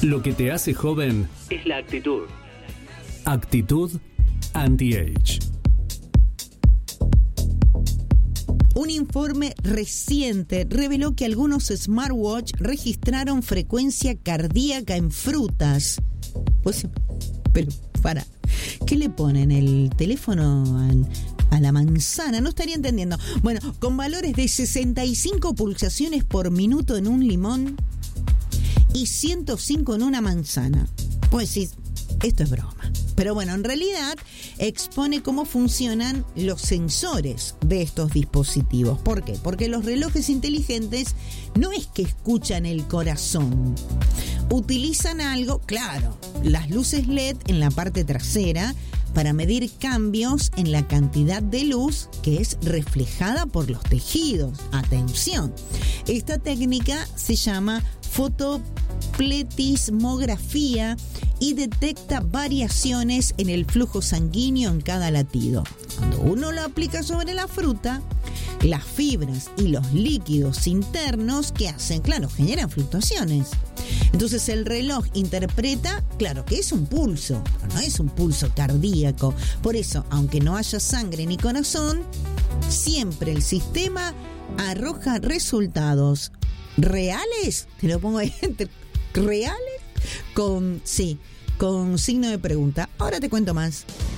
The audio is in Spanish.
Lo que te hace joven es la actitud. Actitud Anti-Age. Un informe reciente reveló que algunos smartwatch registraron frecuencia cardíaca en frutas. Pues, pero para, ¿qué le ponen? ¿El teléfono a la manzana? No estaría entendiendo. Bueno, con valores de 65 pulsaciones por minuto en un limón y 105 en una manzana. Pues sí, esto es broma. Pero bueno, en realidad expone cómo funcionan los sensores de estos dispositivos. ¿Por qué? Porque los relojes inteligentes no es que escuchan el corazón. Utilizan algo, claro, las luces LED en la parte trasera para medir cambios en la cantidad de luz que es reflejada por los tejidos. Atención, esta técnica se llama fotopletismografía y detecta variaciones en el flujo sanguíneo en cada latido. Cuando uno lo aplica sobre la fruta, las fibras y los líquidos internos, ¿qué hacen? Claro, generan fluctuaciones. Entonces el reloj interpreta, claro, que es un pulso, pero no es un pulso cardíaco. Por eso, aunque no haya sangre ni corazón, siempre el sistema arroja resultados reales, te lo pongo ahí, reales, con signo de pregunta. Ahora te cuento más.